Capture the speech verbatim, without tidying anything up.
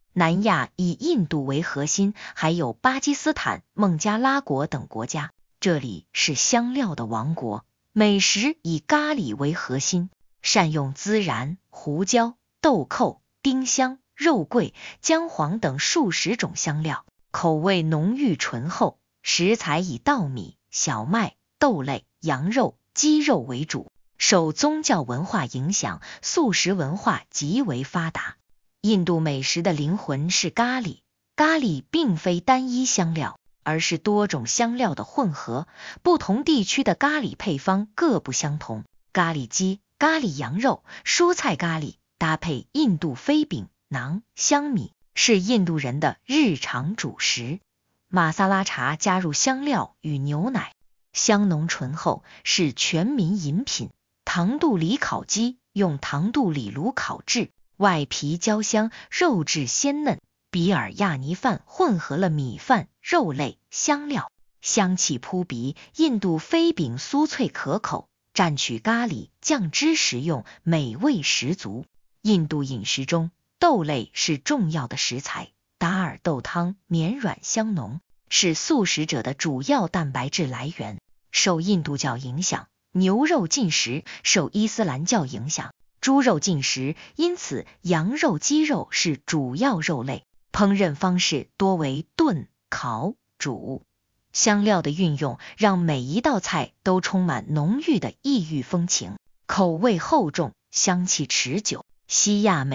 南亚以印度为核心，还有巴基斯坦、孟加拉国等国家，这里是香料的王国。美食以咖喱为核心，善用孜然、胡椒、豆蔻、丁香、肉桂、姜黄等数十种香料，口味浓郁醇厚。食材以稻米、小麦、豆类、羊肉、鸡肉为主。受宗教文化影响，素食文化极为发达。印度美食的灵魂是咖喱，咖喱并非单一香料，而是多种香料的混合，不同地区的咖喱配方各不相同。咖喱鸡、咖喱羊肉、蔬菜咖喱搭配印度飞饼、馕、香米，是印度人的日常主食。玛萨拉茶加入香料与牛奶，香浓醇厚，是全民饮品。糖肚里烤鸡用糖肚里炉烤制，外皮焦香，肉质鲜嫩。比尔亚尼饭混合了米饭、肉类、香料，香气扑鼻。印度飞饼酥脆可口，蘸取咖喱酱汁食用，美味十足。印度饮食中，豆类是重要的食材，达尔豆汤绵软香浓，是素食者的主要蛋白质来源。受印度教影响，牛肉禁食；受伊斯兰教影响，猪肉禁食，因此羊肉、鸡肉是主要肉类。烹饪方式多为炖、烤、煮。香料的运用让每一道菜都充满浓郁的异域风情，口味厚重，香气持久。西亚美